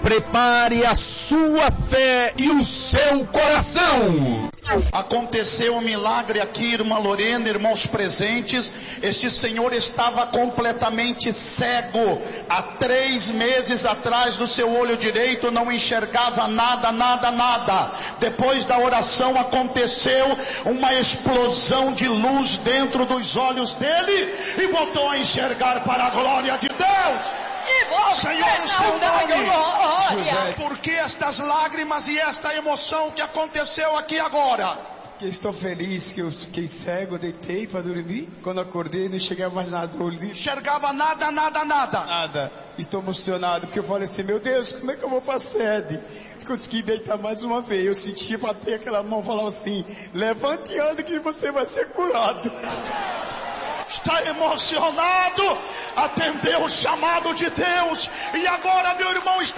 Prepare a sua fé e o seu coração. Aconteceu um milagre aqui, irmã Lorena, irmãos presentes. Este senhor estava completamente cego. Há 3 meses atrás do seu olho direito não enxergava nada. Depois da oração aconteceu uma explosão de luz dentro dos olhos dele e voltou a enxergar para a glória de Deus. Senhor, o seu nome. Por que estas lágrimas e esta emoção que aconteceu aqui agora? Porque estou feliz que eu fiquei cego, deitei para dormir. Quando acordei não enxergava mais nada. Enxergava nada. Nada. Estou emocionado porque eu falei assim, meu Deus, como é que eu vou para a sede? Consegui deitar mais uma vez. Eu senti bater aquela mão e falar assim, levante e ande que você vai ser curado. Está emocionado, atendeu o chamado de Deus e agora, meu irmão, está